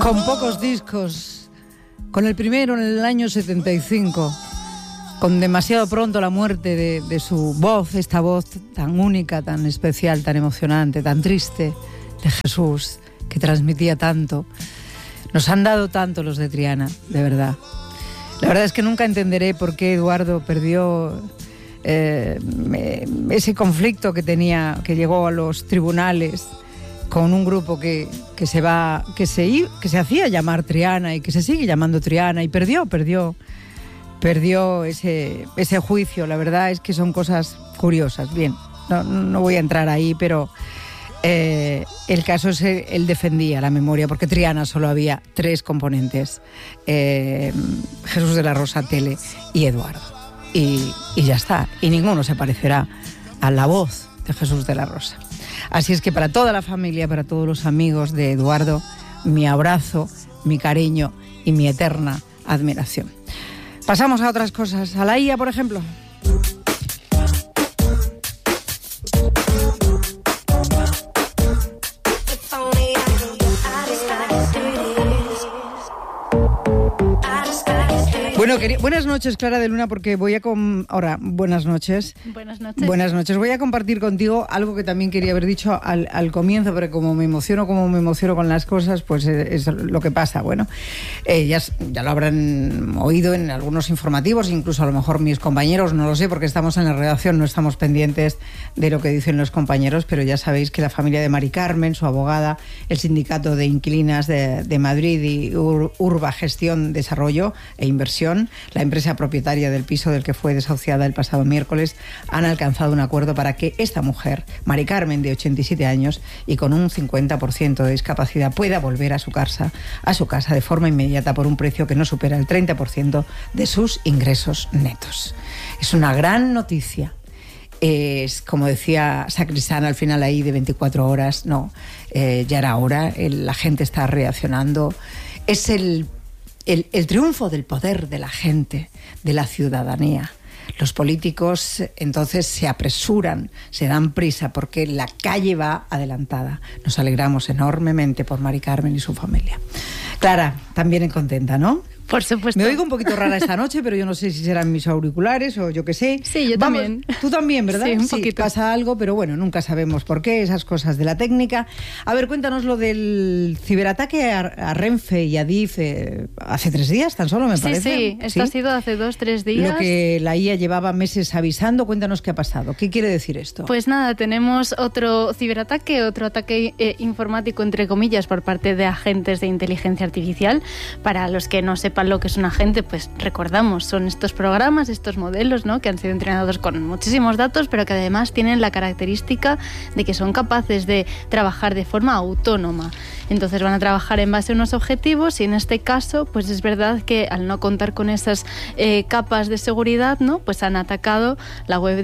Con pocos discos, con el primero en el año 75, con demasiado pronto la muerte de su voz, esta voz tan única, tan especial, tan emocionante, tan triste, de Jesús, que transmitía tanto. Nos han dado tanto los de Triana, de verdad. La verdad es que nunca entenderé por qué Eduardo perdió ese conflicto que tenía, que llegó a los tribunales con un grupo que se hacía llamar Triana y que se sigue llamando Triana, y perdió ese juicio. La verdad es que son cosas curiosas. Bien, no voy a entrar ahí, pero el caso es que él defendía la memoria, porque Triana solo había 3 componentes: Jesús de la Rosa, Tele y Eduardo, y ya está, y ninguno se parecerá a la voz de Jesús de la Rosa. Así es que para toda la familia, para todos los amigos de Eduardo, mi abrazo, mi cariño y mi eterna admiración. Pasamos a otras cosas. A la IA, por ejemplo. Bueno, buenas noches, Clara de Luna, porque voy a... Ahora, buenas noches. Buenas noches. Buenas noches. Voy a compartir contigo algo que también quería haber dicho al comienzo, pero como me emociono con las cosas, pues es lo que pasa. Bueno, ya lo habrán oído en algunos informativos, incluso a lo mejor mis compañeros, no lo sé, porque estamos en la redacción, no estamos pendientes de lo que dicen los compañeros, pero ya sabéis que la familia de Mari Carmen, su abogada, el Sindicato de Inquilinas de Madrid y Urba Gestión, Desarrollo e Inversión, la empresa propietaria del piso del que fue desahuciada el pasado miércoles, han alcanzado un acuerdo para que esta mujer, Mari Carmen, de 87 años y con un 50% de discapacidad, pueda volver a su casa de forma inmediata por un precio que no supera el 30% de sus ingresos netos. Es una gran noticia. Es, como decía Sacristán al final ahí de 24 horas, ya era hora, la gente está reaccionando. Es el triunfo del poder de la gente, de la ciudadanía. Los políticos entonces se apresuran, se dan prisa, porque la calle va adelantada. Nos alegramos enormemente por Mari Carmen y su familia. Clara, también contenta, ¿no? Por supuesto. Me oigo un poquito rara esta noche, pero yo no sé si serán mis auriculares o yo qué sé. Sí, yo también. Tú también, ¿verdad? Sí, un poquito. Pasa algo, pero bueno, nunca sabemos por qué, esas cosas de la técnica. A ver, cuéntanos lo del ciberataque a Renfe y a Adif hace 3 días, tan solo me parece. Sí, esto ha sido hace 2-3 días. Lo que la IA llevaba meses avisando. Cuéntanos qué ha pasado. ¿Qué quiere decir esto? Pues nada, tenemos otro ciberataque, otro ataque informático, entre comillas, por parte de agentes de inteligencia artificial. Para los que no sepan lo que es un agente, pues recordamos, son estos programas, estos modelos, ¿no?, que han sido entrenados con muchísimos datos, pero que además tienen la característica de que son capaces de trabajar de forma autónoma. Entonces van a trabajar en base a unos objetivos, y en este caso, pues es verdad que al no contar con esas capas de seguridad, ¿no?, pues han atacado la web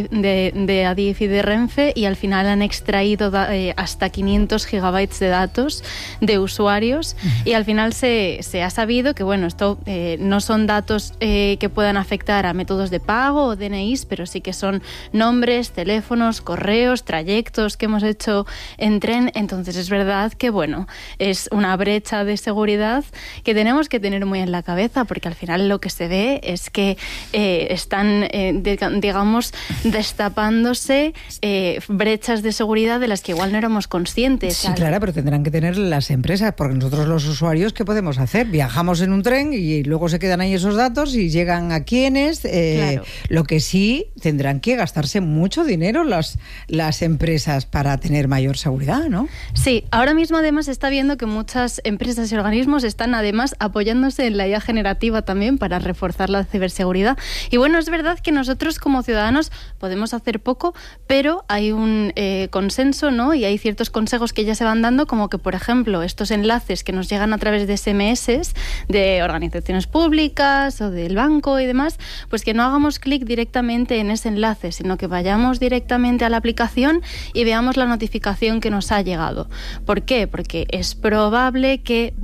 de Adif y de Renfe, y al final han extraído hasta 500 gigabytes de datos de usuarios, y al final se ha sabido que, bueno, esto no son datos que puedan afectar a métodos de pago o DNIs, pero sí que son nombres, teléfonos, correos, trayectos que hemos hecho en tren. Entonces es verdad que, bueno, es una brecha de seguridad que tenemos que tener muy en la cabeza, porque al final lo que se ve es que están, digamos, destapándose brechas de seguridad de las que igual no éramos conscientes. Sí, claro, pero tendrán que tener las empresas, porque nosotros los usuarios, ¿qué podemos hacer? Viajamos en un tren y luego se quedan ahí esos datos y llegan a quienes. Claro. Lo que sí, tendrán que gastarse mucho dinero las empresas para tener mayor seguridad, ¿no? Sí, ahora mismo además se está viendo que muchas empresas y organismos están además apoyándose en la IA generativa también para reforzar la ciberseguridad. Y bueno, es verdad que nosotros como ciudadanos podemos hacer poco, pero hay un consenso, ¿no? Y hay ciertos consejos que ya se van dando, como que, por ejemplo, estos enlaces que nos llegan a través de SMS de organizaciones públicas o del banco y demás, pues que no hagamos clic directamente en ese enlace, sino que vayamos directamente a la aplicación y veamos la notificación que nos ha llegado. ¿Por qué? Porque es probable que, bueno,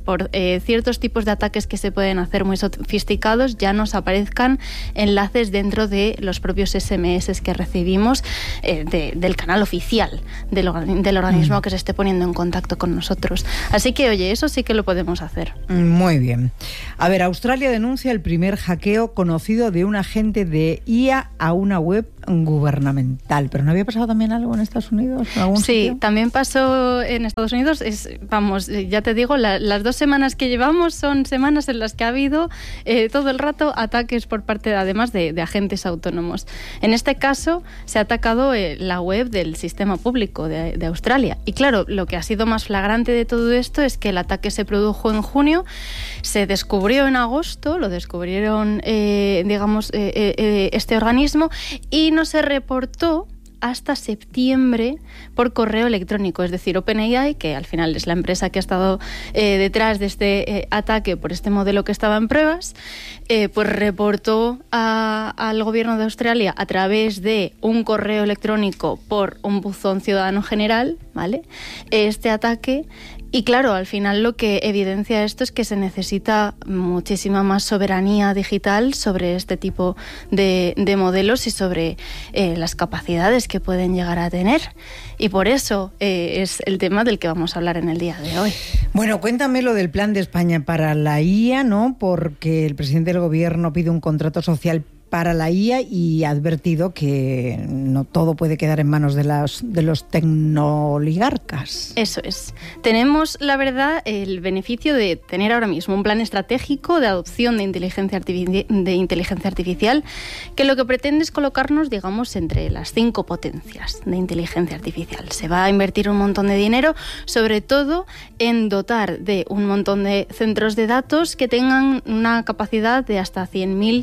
por ciertos tipos de ataques que se pueden hacer muy sofisticados, ya nos aparezcan enlaces dentro de los propios SMS que recibimos del canal oficial del organismo que se esté poniendo en contacto con nosotros. Así que, oye, eso sí que lo podemos hacer. Muy bien. A ver, Australia denuncia el primer hackeo conocido de un agente de IA a una web gubernamental. ¿Pero no había pasado también algo en Estados Unidos? ¿En algún sitio? También pasó en Estados Unidos. Vamos, ya te digo, las 2 semanas que llevamos son semanas en las que ha habido todo el rato ataques por parte, además, de agentes autónomos. En este caso, se ha atacado la web del sistema público de Australia. Y claro, lo que ha sido más flagrante de todo esto es que el ataque se produjo en junio, se descubrió en agosto, lo descubrieron, este organismo, y no se reportó hasta septiembre por correo electrónico. Es decir, OpenAI, que al final es la empresa que ha estado detrás de este ataque por este modelo que estaba en pruebas, pues reportó al gobierno de Australia a través de un correo electrónico por un buzón ciudadano general, ¿vale?, este ataque. Y claro, al final lo que evidencia esto es que se necesita muchísima más soberanía digital sobre este tipo de modelos y sobre las capacidades que pueden llegar a tener. Y por eso es el tema del que vamos a hablar en el día de hoy. Bueno, cuéntame lo del plan de España para la IA, ¿no? Porque el presidente del gobierno pide un contrato social para la IA y ha advertido que no todo puede quedar en manos de los tecnooligarcas. Eso es. Tenemos, la verdad, el beneficio de tener ahora mismo un plan estratégico de adopción de inteligencia artificial que lo que pretende es colocarnos, digamos, entre las 5 potencias de inteligencia artificial. Se va a invertir un montón de dinero, sobre todo en dotar de un montón de centros de datos que tengan una capacidad de hasta 100.000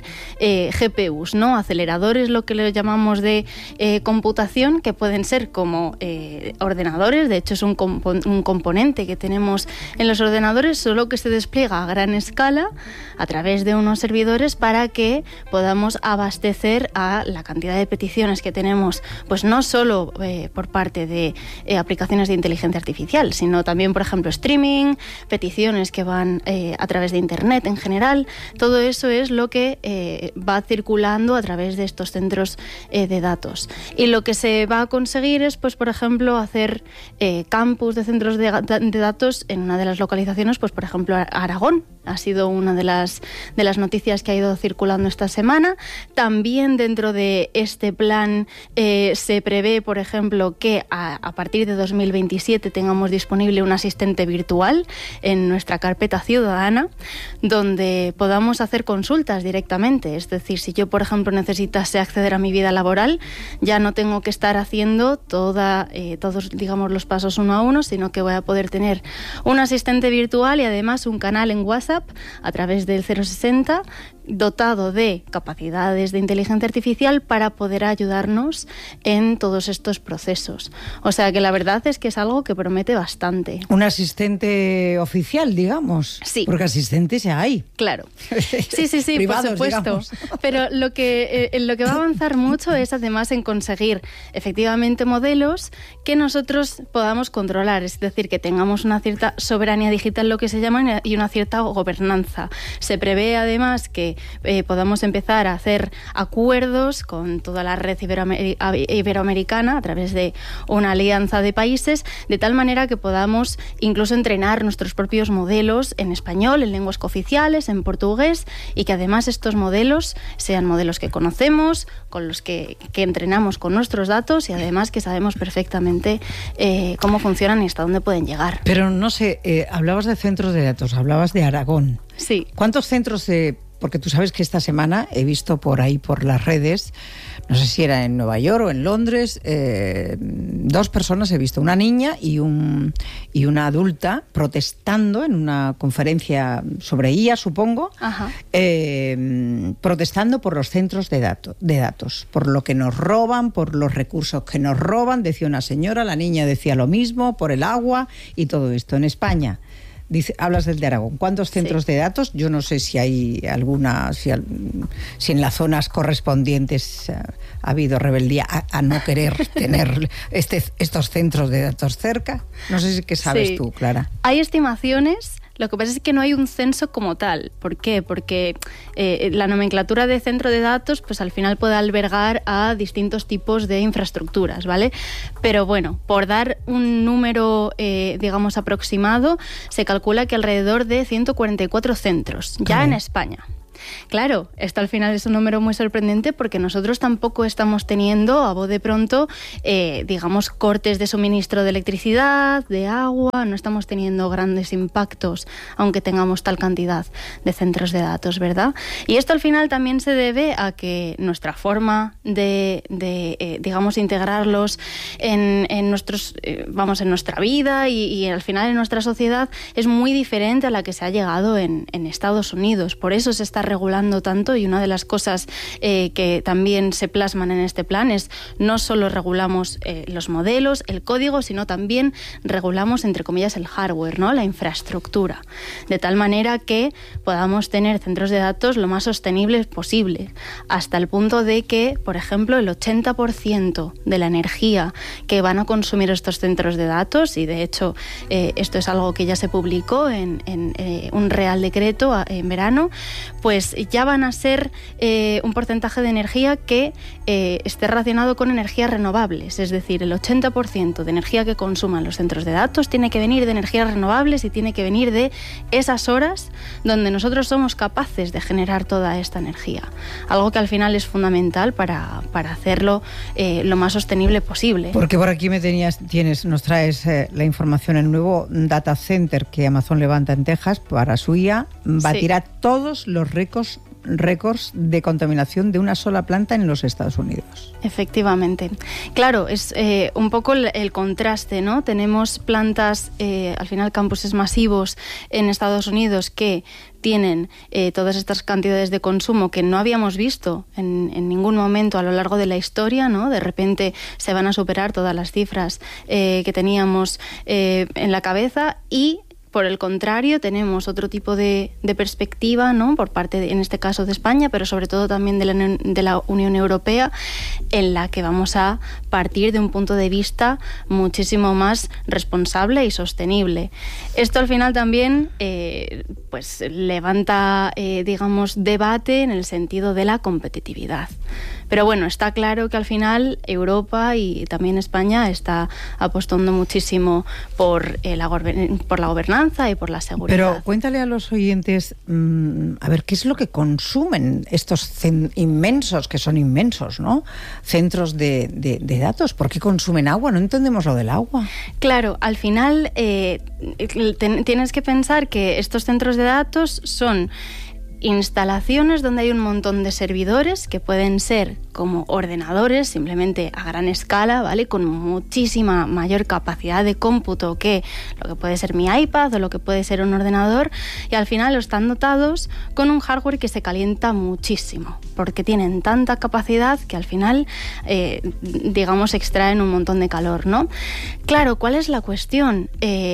GPUs, ¿no? Aceleradores, lo que le llamamos de computación, que pueden ser como ordenadores. De hecho, es un componente que tenemos en los ordenadores, solo que se despliega a gran escala a través de unos servidores para que podamos abastecer a la cantidad de peticiones que tenemos, pues no solo por parte de aplicaciones de inteligencia artificial, sino también, por ejemplo, streaming, peticiones que van a través de Internet en general. Todo eso es lo que va circulando a través de estos centros de datos. Y lo que se va a conseguir es, pues, por ejemplo, hacer campus de centros de datos en una de las localizaciones, pues, por ejemplo, Aragón. Ha sido una de las noticias que ha ido circulando esta semana. También dentro de este plan se prevé, por ejemplo, que a partir de 2027 tengamos disponible un asistente virtual en nuestra carpeta ciudadana, donde podamos hacer consultas directamente. Es decir, si yo, por ejemplo, necesitase acceder a mi vida laboral, ya no tengo que estar haciendo todos, digamos, los pasos uno a uno, sino que voy a poder tener un asistente virtual y además un canal en WhatsApp a través del 060 dotado de capacidades de inteligencia artificial para poder ayudarnos en todos estos procesos. O sea que la verdad es que es algo que promete bastante. Un asistente oficial, digamos. Sí. Porque asistentes ya hay. Claro. Sí, Privados, por supuesto. Digamos. Pero lo que va a avanzar mucho es además en conseguir efectivamente modelos que nosotros podamos controlar. Es decir, que tengamos una cierta soberanía digital, lo que se llama, y una cierta gobernanza. Se prevé además que podamos empezar a hacer acuerdos con toda la red iberoamericana a través de una alianza de países, de tal manera que podamos incluso entrenar nuestros propios modelos en español, en lenguas cooficiales, en portugués, y que además estos modelos sean modelos que conocemos, con los que entrenamos con nuestros datos y además que sabemos perfectamente cómo funcionan y hasta dónde pueden llegar. Pero no sé, hablabas de centros de datos, hablabas de Aragón. Sí. ¿Cuántos centros porque tú sabes que esta semana he visto por ahí, por las redes, no sé si era en Nueva York o en Londres, 2 personas he visto, una niña y una adulta protestando en una conferencia sobre IA, supongo, protestando por los centros de datos, por lo que nos roban, por los recursos que nos roban, decía una señora, la niña decía lo mismo, por el agua y todo esto. En España, hablas del de Aragón. ¿Cuántos centros de datos? Yo no sé si hay alguna, si en las zonas correspondientes ha habido rebeldía a no querer tener estos centros de datos cerca. No sé si qué sabes tú, Clara. Hay estimaciones Lo que pasa es que no hay un censo como tal. ¿Por qué? Porque la nomenclatura de centro de datos, pues al final puede albergar a distintos tipos de infraestructuras, ¿vale? Pero bueno, por dar un número, digamos, aproximado, se calcula que alrededor de 144 centros, ya en España. Claro, esto al final es un número muy sorprendente porque nosotros tampoco estamos teniendo a bote pronto, digamos, cortes de suministro de electricidad, de agua, no estamos teniendo grandes impactos, aunque tengamos tal cantidad de centros de datos, ¿verdad? Y esto al final también se debe a que nuestra forma de digamos, integrarlos en nuestros, en nuestra vida y al final en nuestra sociedad es muy diferente a la que se ha llegado en Estados Unidos. Por eso se está regulando tanto, y una de las cosas que también se plasman en este plan es no solo regulamos los modelos, el código, sino también regulamos, entre comillas, el hardware, ¿no? La infraestructura, de tal manera que podamos tener centros de datos lo más sostenibles posible, hasta el punto de que, por ejemplo, el 80% de la energía que van a consumir estos centros de datos, y de hecho esto es algo que ya se publicó en un Real Decreto en verano, pues ya van a ser un porcentaje de energía que esté relacionado con energías renovables. Es decir, el 80% de energía que consuman los centros de datos tiene que venir de energías renovables y tiene que venir de esas horas donde nosotros somos capaces de generar toda esta energía. Algo que al final es fundamental para hacerlo lo más sostenible posible. Porque por aquí nos traes la información. El nuevo data center que Amazon levanta en Texas para su IA batirá todos los récords de contaminación de una sola planta en los Estados Unidos. Efectivamente. Claro, es un poco el contraste, ¿no? Tenemos plantas, al final campuses masivos en Estados Unidos que tienen todas estas cantidades de consumo que no habíamos visto en ningún momento a lo largo de la historia, ¿no? De repente se van a superar todas las cifras que teníamos en la cabeza, y por el contrario, tenemos otro tipo de perspectiva, ¿no? Por parte, en este caso, de España, pero sobre todo también de la Unión Europea, en la que vamos a partir de un punto de vista muchísimo más responsable y sostenible. Esto al final también pues levanta, digamos, debate en el sentido de la competitividad. Pero bueno, está claro que al final Europa y también España está apostando muchísimo por la gobernanza y por la seguridad. Pero cuéntale a los oyentes, a ver, ¿qué es lo que consumen estos inmensos, que son inmensos, ¿no? Centros de datos? ¿Por qué consumen agua? No entendemos lo del agua. Claro, al final tienes que pensar que estos centros de datos son instalaciones donde hay un montón de servidores que pueden ser como ordenadores, simplemente a gran escala, ¿vale? Con muchísima mayor capacidad de cómputo que lo que puede ser mi iPad o lo que puede ser un ordenador, y al final están dotados con un hardware que se calienta muchísimo, porque tienen tanta capacidad que al final, digamos, extraen un montón de calor, ¿no? Claro, ¿cuál es la cuestión?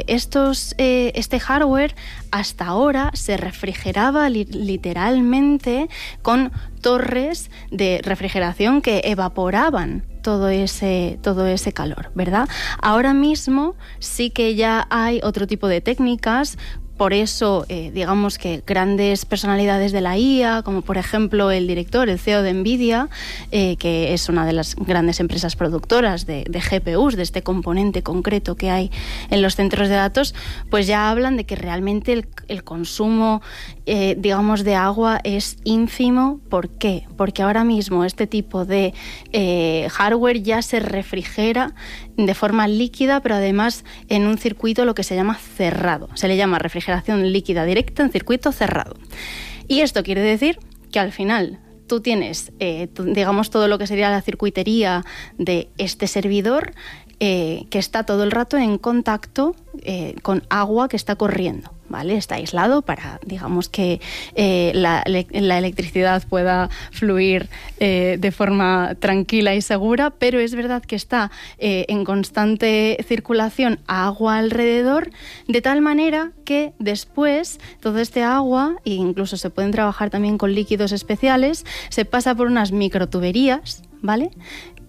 Este hardware hasta ahora se refrigeraba literalmente con torres de refrigeración que evaporaban todo ese calor, ¿verdad? Ahora mismo sí que ya hay otro tipo de técnicas. Por eso, digamos que grandes personalidades de la IA, como por ejemplo el CEO de NVIDIA, que es una de las grandes empresas productoras de GPUs, de este componente concreto que hay en los centros de datos, pues ya hablan de que realmente el consumo, digamos, de agua es ínfimo. ¿Por qué? Porque ahora mismo este tipo de hardware ya se refrigera de forma líquida, pero además en un circuito lo que se llama cerrado. Se le llama refrigeración líquida directa en circuito cerrado. Y esto quiere decir que al final tú tienes, digamos, todo lo que sería la circuitería de este servidor que está todo el rato en contacto con agua que está corriendo, ¿vale? Está aislado para, digamos, que la electricidad pueda fluir de forma tranquila y segura, pero es verdad que está en constante circulación agua alrededor, de tal manera que después todo este agua, e incluso se pueden trabajar también con líquidos especiales, se pasa por unas microtuberías, ¿vale?,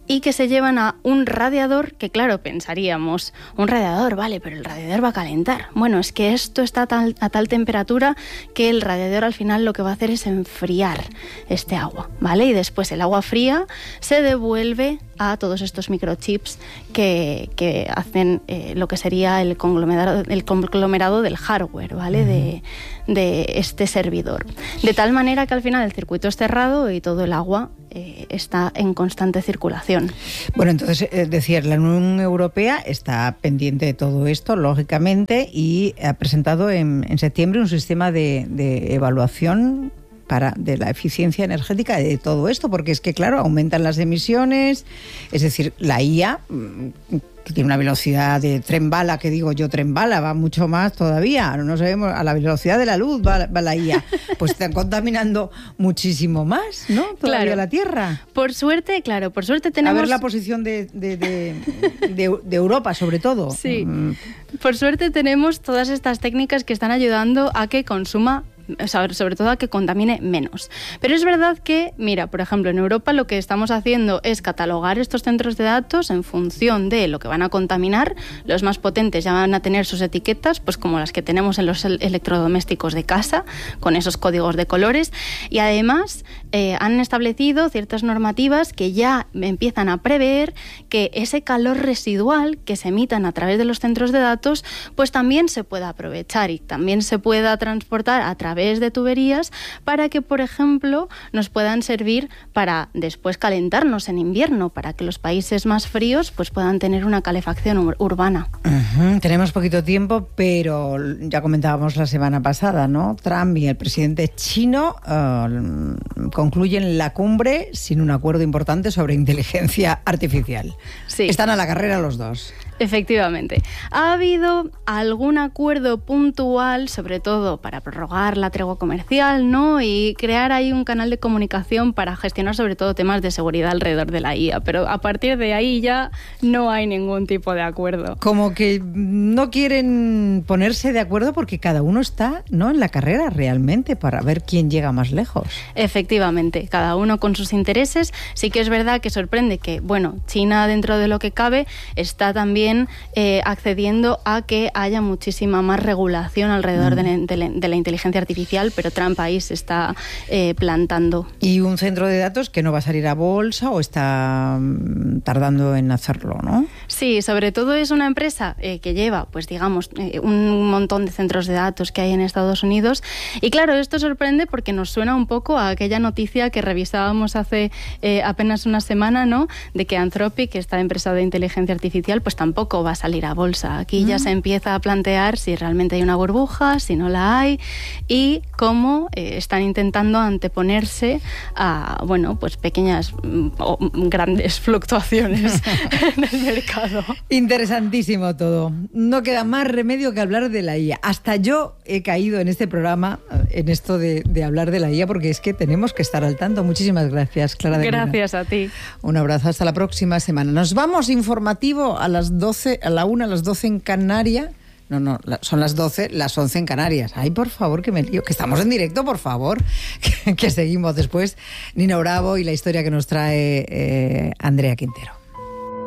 y que se llevan a un radiador que, claro, pensaríamos, un radiador, vale, pero el radiador va a calentar. Bueno, es que esto está a tal temperatura que el radiador al final lo que va a hacer es enfriar este agua, ¿vale? Y después el agua fría se devuelve a todos estos microchips que hacen lo que sería el conglomerado del hardware, ¿vale? De este servidor. De tal manera que al final el circuito es cerrado y todo el agua está en constante circulación. Bueno, entonces, decir, la Unión Europea está pendiente de todo esto, lógicamente, y ha presentado en septiembre un sistema de evaluación de la eficiencia energética de todo esto, porque es que, claro, aumentan las emisiones, es decir, la IA, que tiene una velocidad de tren bala, que digo yo, tren bala, va mucho más todavía, no sabemos, a la velocidad de la luz va la IA, pues están contaminando muchísimo más, ¿no? Todavía claro. La Tierra. Por suerte, tenemos... A ver la posición de Europa, sobre todo. Sí, por suerte tenemos todas estas técnicas que están ayudando a que consuma, sobre todo a que contamine menos. Pero es verdad que, mira, por ejemplo, en Europa lo que estamos haciendo es catalogar estos centros de datos en función de lo que van a contaminar. Los más potentes ya van a tener sus etiquetas, pues como las que tenemos en los electrodomésticos de casa, con esos códigos de colores. Y además han establecido ciertas normativas que ya empiezan a prever que ese calor residual que se emitan a través de los centros de datos, pues también se pueda aprovechar y también se pueda transportar a través de tuberías para que, por ejemplo, nos puedan servir para después calentarnos en invierno, para que los países más fríos pues puedan tener una calefacción urbana. Tenemos poquito tiempo, pero ya comentábamos la semana pasada, ¿no? Trump y el presidente chino concluyen la cumbre sin un acuerdo importante sobre inteligencia artificial. Sí. Están a la carrera los dos. Efectivamente. Ha habido algún acuerdo puntual, sobre todo para prorrogar la tregua comercial, ¿no? Y crear ahí un canal de comunicación para gestionar sobre todo temas de seguridad alrededor de la IA. Pero a partir de ahí ya no hay ningún tipo de acuerdo. Como que no quieren ponerse de acuerdo porque cada uno está, ¿no?, en la carrera realmente para ver quién llega más lejos. Efectivamente, cada uno con sus intereses. Sí que es verdad que sorprende que, bueno, China, dentro de lo que cabe, está también accediendo a que haya muchísima más regulación alrededor de la inteligencia artificial, pero Trump ahí se está plantando. Y un centro de datos que no va a salir a bolsa o está tardando en hacerlo, ¿no? Sí, sobre todo es una empresa que lleva, pues digamos, un montón de centros de datos que hay en Estados Unidos. Y claro, esto sorprende porque nos suena un poco a aquella noticia que revisábamos hace apenas una semana, ¿no?, de que Anthropic, esta empresa de inteligencia artificial, pues tampoco va a salir a bolsa. Aquí ya se empieza a plantear si realmente hay una burbuja, si no la hay, y cómo están intentando anteponerse a, bueno, pues pequeñas o grandes fluctuaciones en el mercado. Interesantísimo todo. No queda más remedio que hablar de la IA. Hasta yo he caído en este programa, en esto de hablar de la IA, porque es que tenemos que estar al tanto. Muchísimas gracias, Clara de Luna. Gracias a ti. Un abrazo, hasta la próxima semana. Nos vamos informativo a las 12, a la 1, a las 12 en Canarias. No, son las 12, las 11 en Canarias. Ay, por favor, que me lío. Que estamos en directo, por favor. Que seguimos después. Nino Bravo y la historia que nos trae Andrea Quintero.